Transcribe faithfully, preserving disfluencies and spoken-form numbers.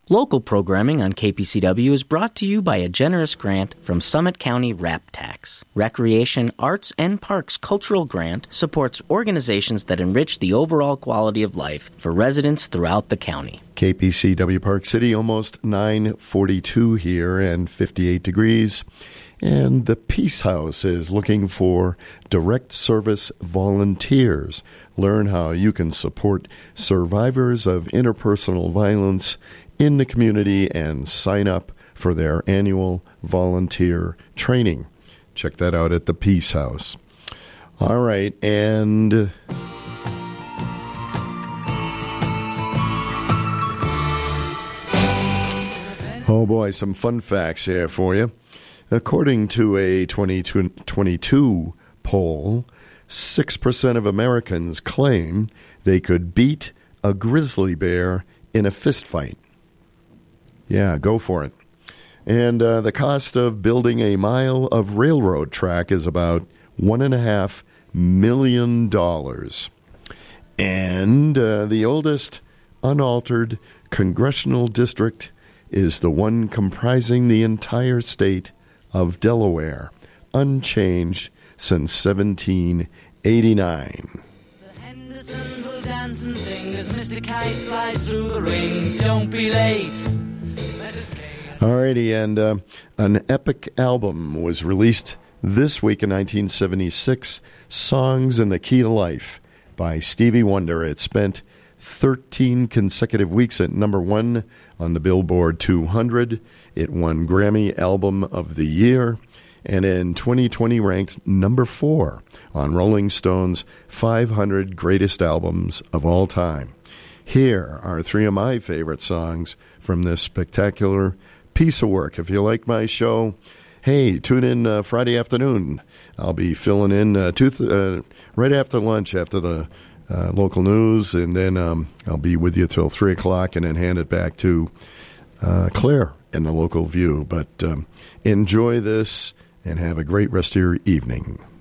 Local programming on K P C W is brought to you by a generous grant from Summit County RAP Tax. Recreation, Arts, and Parks Cultural Grant supports organizations that enrich the overall quality of life for residents throughout the county. K P C W Park City, almost nine forty-two here and fifty-eight degrees. And the Peace House is looking for direct service volunteers. Learn how you can support survivors of interpersonal violence in the community and sign up for their annual volunteer training. Check that out at the Peace House. All right, and oh boy, some fun facts here for you. According to a twenty twenty-two poll, six percent of Americans claim they could beat a grizzly bear in a fist fight. Yeah, go for it. And uh, the cost of building a mile of railroad track is about one and a half million dollars. And uh, the oldest unaltered congressional district is the one comprising the entire state of Delaware, unchanged since seventeen eighty-nine. The Hendersons will dance and sing as Mister Kite flies through the ring. Don't be late. Alrighty, and uh, an epic album was released this week in nineteen seventy-six, Songs in the Key to Life by Stevie Wonder. It spent thirteen consecutive weeks at number one on the Billboard two hundred. It won Grammy Album of the Year, and in twenty twenty ranked number four on Rolling Stone's five hundred Greatest Albums of All Time. Here are three of my favorite songs from this spectacular piece of work. If you like my show, hey, tune in uh, Friday afternoon. I'll be filling in uh, two th- uh, right after lunch, after the uh, local news, and then um, I'll be with you till three o'clock and then hand it back to uh, Claire in the local view. But um, enjoy this and have a great rest of your evening.